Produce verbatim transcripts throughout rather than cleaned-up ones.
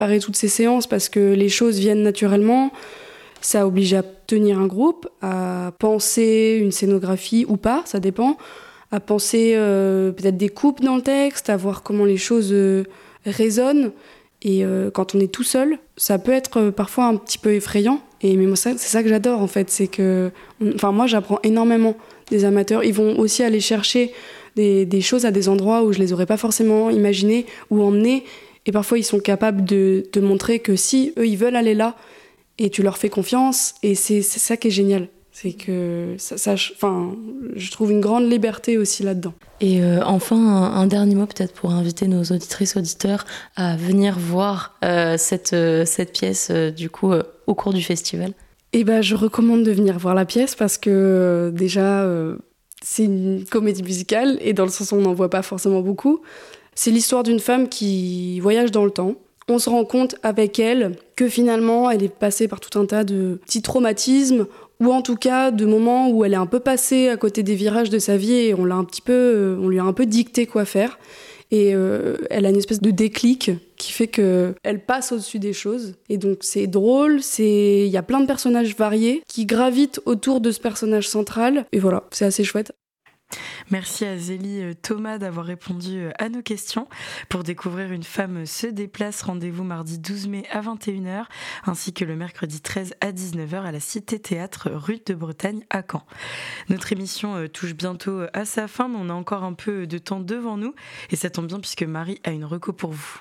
préparer toutes ces séances parce que les choses viennent naturellement. Ça oblige à tenir un groupe, à penser une scénographie ou pas, ça dépend, à penser euh, peut-être des coupes dans le texte, à voir comment les choses euh, résonnent. Et euh, quand on est tout seul, ça peut être euh, parfois un petit peu effrayant. Et mais moi, ça, c'est ça que j'adore en fait, c'est que, enfin moi, j'apprends énormément des amateurs. Ils vont aussi aller chercher des, des choses à des endroits où je les aurais pas forcément imaginées ou emmenées. Et parfois, ils sont capables de, de montrer que si eux, ils veulent aller là, et tu leur fais confiance, et c'est, c'est ça qui est génial. C'est que ça, ça, enfin, je trouve une grande liberté aussi là-dedans. Et euh, enfin, un, un dernier mot peut-être pour inviter nos auditrices, auditeurs à venir voir euh, cette, euh, cette pièce euh, du coup euh, au cours du festival. Eh ben, je recommande de venir voir la pièce parce que euh, déjà, euh, c'est une comédie musicale, et dans le sens où on n'en voit pas forcément beaucoup. C'est l'histoire d'une femme qui voyage dans le temps. On se rend compte avec elle que finalement, elle est passée par tout un tas de petits traumatismes, ou en tout cas de moments où elle est un peu passée à côté des virages de sa vie et on l'a un petit peu, on lui a un peu dicté quoi faire. Et euh, elle a une espèce de déclic qui fait qu'elle passe au-dessus des choses. Et donc c'est drôle, c'est... il y a plein de personnages variés qui gravitent autour de ce personnage central. Et voilà, c'est assez chouette. Merci à Zélie Thomas d'avoir répondu à nos questions. Pour découvrir Une femme se déplace, rendez-vous mardi douze mai à vingt et une heures ainsi que le mercredi treize à dix-neuf heures à la Cité Théâtre rue de Bretagne à Caen. Notre émission touche bientôt à sa fin, mais on a encore un peu de temps devant nous et ça tombe bien puisque Marie a une reco pour vous.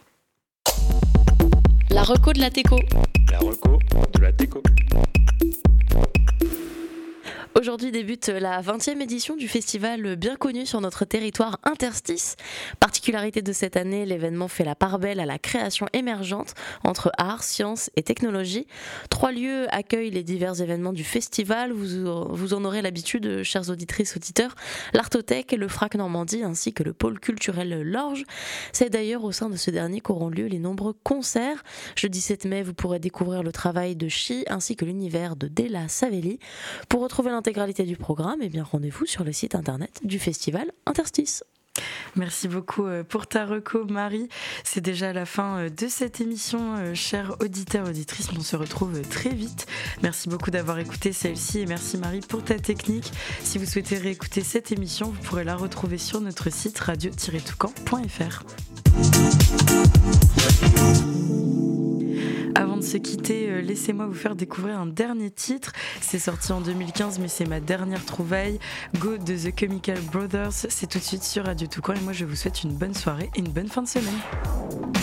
La reco de la Teco. La reco de la Teco. Aujourd'hui débute la vingtième édition du festival bien connu sur notre territoire Interstice. Particularité de cette année, l'événement fait la part belle à la création émergente entre art, science et technologie. Trois lieux accueillent les divers événements du festival. Vous, vous en aurez l'habitude, chères auditrices, auditeurs. L'Artothèque, le Frac Normandie ainsi que le pôle culturel L'Orge. C'est d'ailleurs au sein de ce dernier qu'auront lieu les nombreux concerts. Jeudi sept mai, vous pourrez découvrir le travail de Chi ainsi que l'univers de Della Savelli. Pour retrouver l'intégralité du programme, eh bien rendez-vous sur le site internet du festival Interstice. Merci beaucoup pour ta reco, Marie. C'est déjà la fin de cette émission, chers auditeurs, auditrices. On se retrouve très vite. Merci beaucoup d'avoir écouté celle-ci et merci Marie pour ta technique. Si vous souhaitez réécouter cette émission, vous pourrez la retrouver sur notre site radio tiret toucan point f r. Avant de se quitter, laissez-moi vous faire découvrir un dernier titre. C'est sorti en deux mille quinze, mais c'est ma dernière trouvaille. Go de The Chemical Brothers. C'est tout de suite sur Radio Toucan et moi je vous souhaite une bonne soirée et une bonne fin de semaine.